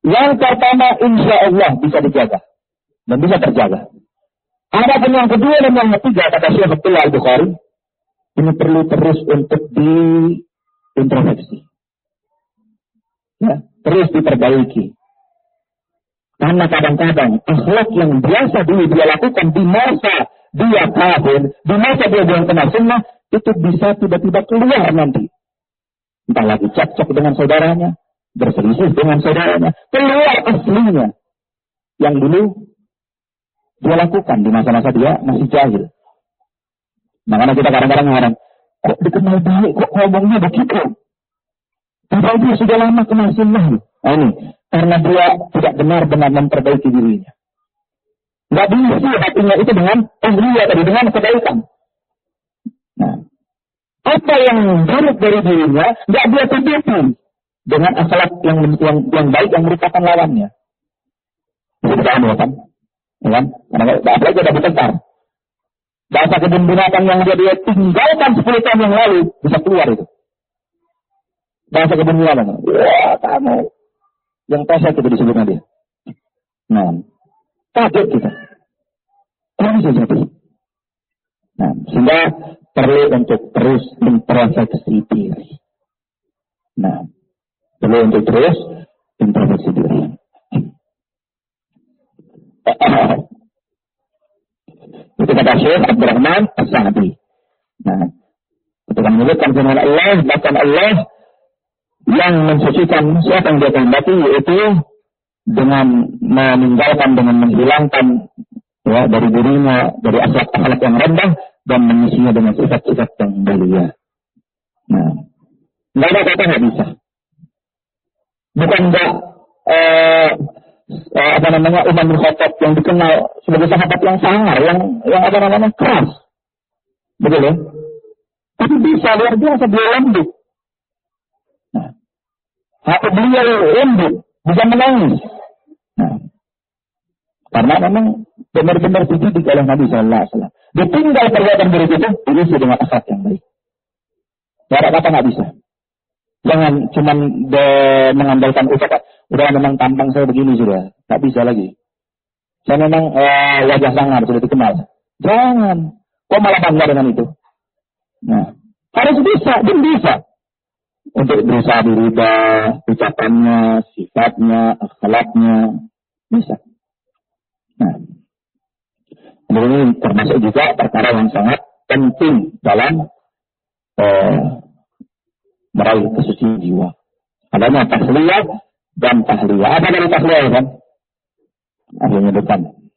Yang pertama, insya Allah bisa dijaga dan bisa terjaga. Adapun yang kedua dan yang ketiga, kata Syekh Abdullah Al-Bukhari, ini perlu terus untuk diintrospeksi. Ya, terus diperbaiki. Karena kadang-kadang akhlak yang biasa dulu dia lakukan di masa dia kafir, di masa dia belum kenal sunnah, itu bisa tiba-tiba keluar nanti. Entah lagi cekcok dengan saudaranya, berselisih dengan saudaranya, keluar aslinya yang dulu dia lakukan di masa-masa dia masih jahil. Makanya kita kadang-kadang mengatakan, kok dikenal baik, kok ngomongnya begitu? Padahal dia sudah lama kenal sunnah. Nah ini, karena dia tidak benar-benar memperbaiki dirinya. Nggak diisi hatinya itu dengan tahliyah tadi, dengan kebaikan. Nah, apa yang buruk dari dirinya, nggak dia tutupi dengan akhlak yang baik yang merupakan lawannya. Itu kita kan? Ya kan? Karena apalagi ada besar. Bahasa kebun binatang yang dia tinggalkan 10 tahun yang lalu bisa keluar itu. Bahasa kebun binatang. Wah, kamu yang pesek itu disebutnya dia. Nah, kaget kita. Apa bisa jadi? Nah, sehingga perlu untuk terus introspeksi diri. Nah, perlu untuk terus introspeksi diri. Itu kata Syekh Abdurrahman As-Sa'di. Nah, ketika menyebutkan firman Allah, bahkan Allah yang mensucikan siapa yang dia kehendaki, yaitu dengan meninggalkan, dengan menghilangkan ya, dari dirinya, dari akhlak-akhlak yang rendah dan mengisinya dengan sifat-sifat yang mulia. Nah, nggak ada kata nggak bisa. Bukan nggak Umar bin Khattab yang dikenal sebagai sahabat yang sangar, yang keras, betul ya? Tapi bisa luar biasa dia lembut. Nah, hati beliau lembut, bisa menangis. Nah, karena memang benar-benar dididik oleh Nabi Sallallahu Alaihi Wasallam. Ditinggal perbuatan buruk itu diisi dengan akhlak yang baik. Tidak ada kata nggak bisa. Jangan cuma mengandalkan udah memang tampang saya begini sudah, nggak bisa lagi. Saya memang wajah sangar sudah dikenal. Jangan, kok malah bangga dengan itu. Nah, harus bisa, dan bisa untuk berusaha dirubah ucapannya, sifatnya, akhlaknya, bisa. Nah, ini termasuk juga perkara yang sangat penting dalam meraih kesucian jiwa. Adanya tahliyah dan tahliyah. Apa dari tahliyah kan? Akhirnya depan.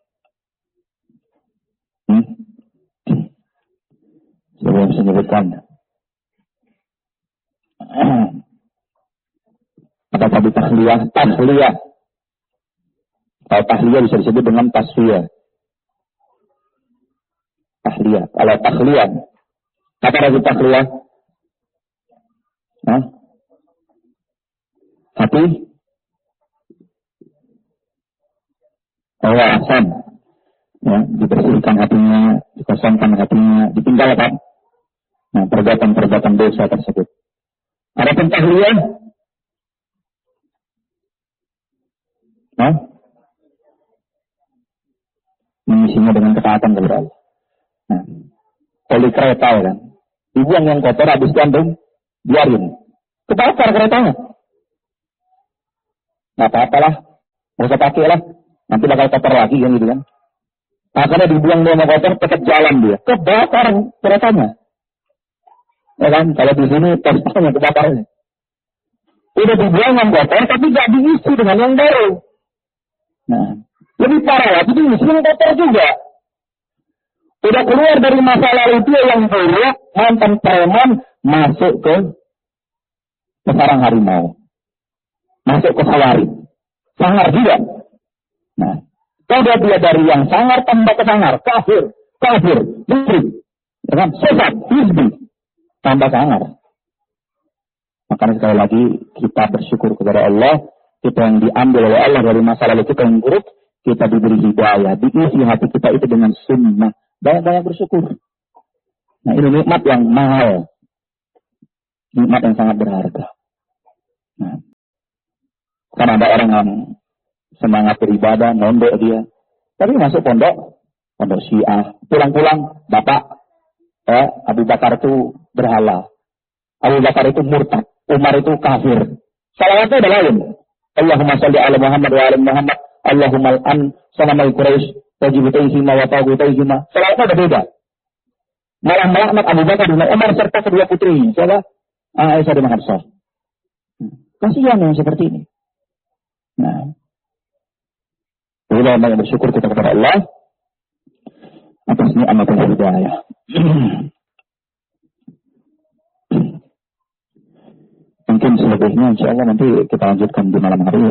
Saya bisa menyebutkan. Apa tadi tahliyah? Tahliyah. Kalau tahliyah bisa disebut dengan tasfiyah. Tahliyah. Kalau tahliyah. Apa lagi tahliyah? Hati asam, ya, dibersihkan hatinya, dikosongkan hatinya, ditinggalkan. Nah, perbuatan-perbuatan dosa tersebut. Adapun tahliyah, mengisinya dengan ketaatan kepada Allah. Nah, oli kereta ya kan, dibuang yang kotor habis gantung, biarin, kebakar keretanya. Nggak apa-apalah, nggak usah pakai lah, nanti bakal kotor lagi kan gitu kan. Akhirnya dibuang dia mau kotor, tetap jalan dia, kebakar keretanya. Ya kan, kalau di sini testanya kebakarnya. Udah dibuang yang kotor, tapi nggak diisi dengan yang baru. Nah, lebih parah lagi diisi yang kotor juga. Udah keluar dari masa lalu dia yang buruk, mantan preman, masuk ke sarang harimau. Masuk ke khawarij. Sangar juga. Nah, kalau dia dari yang sangar tambah ke sangar. Kafir, musyrik. Dengan sesat, hizbi. Tambah sangar. Makanya sekali lagi kita bersyukur kepada Allah. Kita yang diambil oleh Allah dari masa lalu kita yang buruk. Kita diberi hidayah. Diisi hati kita itu dengan sunnah. Banyak-banyak bersyukur. Nah, ini nikmat yang mahal. Nikmat yang sangat berharga. Nah, karena ada orang yang semangat beribadah, nondok dia. Tapi masuk pondok Syiah. Pulang-pulang, Bapak, Abu Bakar itu berhala. Abu Bakar itu murtad. Umar itu kafir. Salawatnya udah lain. Allahumma salli ala Muhammad wa ala Muhammad. Allahumma al'an sanamai Quraisy. Wajibutaihima wa tagutaihima. Salawatnya udah beda. Malah melaknat Abu Bakar dan Umar serta kedua putrinya. Siapa? Aisyah dan Hafsah. Kasihan yang seperti ini. Nah, bila banyak bersyukur kita kepada Allah atas nikmat dan hidayah. Mungkin selebihnya insya Allah nanti kita lanjutkan di malam hari ya.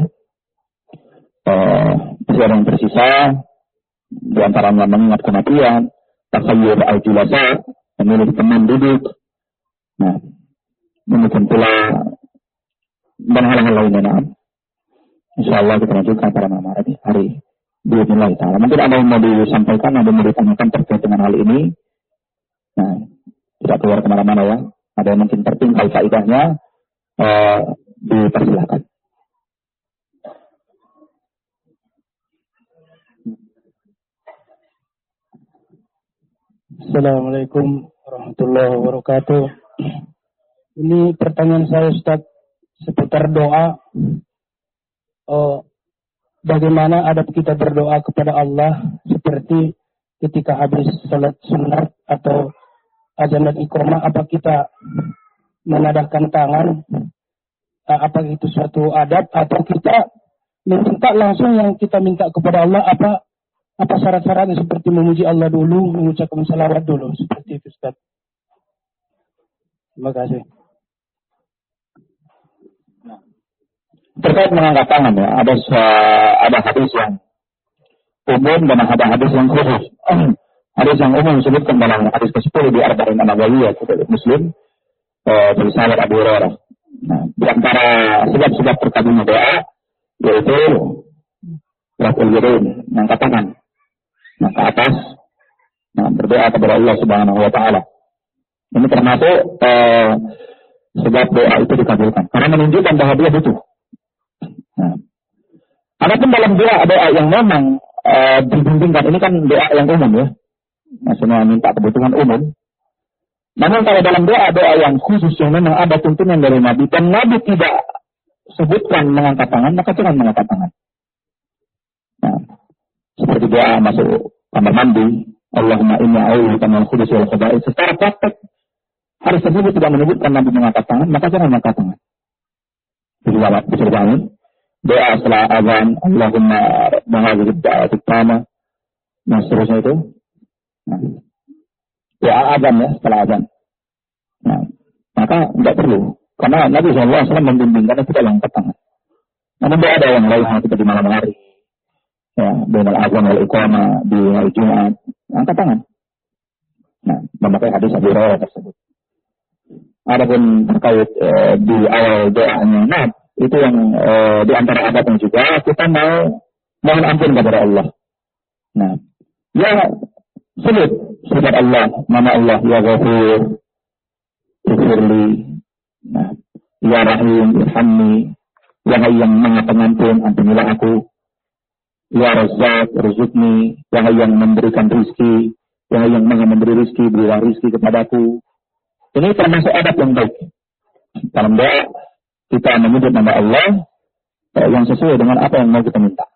Masih ada yang tersisa di antaranya mengingat kematian, takhayyur al-julasa, memilih teman duduk. Nah, demikian pula dan hal-hal lainnya. Insya Allah kita lanjutkan pada malam hari. Bismillah ta'ala. Mungkin ada yang mau disampaikan, ada yang mau ditanyakan terkait dengan hal ini. Nah, tidak keluar kemana-mana ya. Ada yang mungkin tertinggal faedahnya, dipersilakan. Assalamualaikum warahmatullahi wabarakatuh. Ini pertanyaan saya Ustaz seputar doa. Bagaimana adab kita berdoa kepada Allah seperti ketika habis salat sunat atau azan dan iqamah, apa kita menadahkan tangan, apa itu suatu adab atau kita meminta langsung yang kita minta kepada Allah, apa syarat-syaratnya seperti memuji Allah dulu, mengucapkan salawat dulu, seperti itu Ustaz. Terima kasih. Terkait mengangkat tangan ya, ada hadis yang umum dan ada hadis yang khusus. Hadis yang umum disebutkan dalam hadis ke-10 di Arba'in An-Nawawiyah dari Muslim dari sahabat Abu Hurairah. Nah, di antara sebab-sebab terkabulnya doa yaitu raf'ul yadain, mengangkat tangan, nah ke atas, nah berdoa kepada Allah Subhanahu wa taala. Ini termasuk sebab doa itu dikabulkan karena menunjukkan bahwa dia butuh. Nah, adapun dalam doa yang memang dibimbingkan, ini kan doa yang umum ya, maksudnya minta kebutuhan umum. Namun kalau dalam doa yang khusus yang memang ada tuntunan dari Nabi dan Nabi tidak sebutkan mengangkat tangan, maka jangan mengangkat tangan. Nah, seperti doa masuk kamar mandi, Allahumma inni a'udzubika minal khubuthi wal khaba'ith. Secara praktek hadis tersebut tidak menyebutkan Nabi mengangkat tangan, maka jangan mengangkat tangan. Bisa dibangun. Doa setelah azan, Allahumma mahadzib da'atik tama. Nah, seterusnya itu. Nah, doa azan ya, setelah azan. Nah, maka tidak perlu. Karena Nabi SAW membimbingkan kita mengangkat tangan. Namun ada yang lain kita di malam hari. Ya, dengan azan wal iqamah di hari Jumat, angkat tangan. Nah, memakai hadis Abu Hurairah tersebut. Adapun terkait di awal doanya, nah itu yang di antara adabnya juga kita mau mohon ampun kepada Allah. Nah, ya sebut Allah, nama Allah ya Ghafur, Ighfirli, nah, ya Rahim, Irhamni, wahai yang Maha Pengampun, ampunilah aku. Ya Razzaq, Rizukni, wahai yang memberikan rizki, wahai yang Maha memberi rizki, berilah rizki kepadaku. Ini termasuk adab yang baik. Dalam doa kita menyebut nama Allah yang sesuai dengan apa yang mau kita minta.